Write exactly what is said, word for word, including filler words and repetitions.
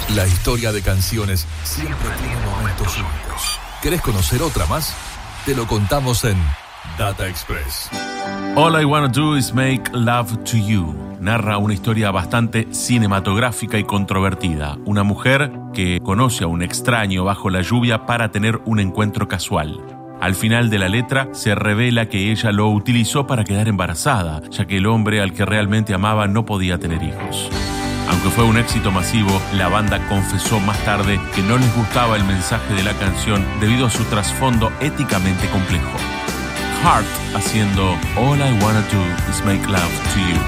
La historia de canciones siempre tiene momentos únicos. ¿Querés conocer otra más? Te lo contamos en Data Express. All I Wanna Do Is Make Love to You narra una historia bastante cinematográfica y controvertida. Una mujer que conoce a un extraño bajo la lluvia para tener un encuentro casual. Al final de la letra se revela que ella lo utilizó para quedar embarazada, ya que el hombre al que realmente amaba no podía tener hijos. Aunque fue un éxito masivo, la banda confesó más tarde que no les gustaba el mensaje de la canción debido a su trasfondo éticamente complejo. Heart haciendo All I Wanna Do Is Make Love to You.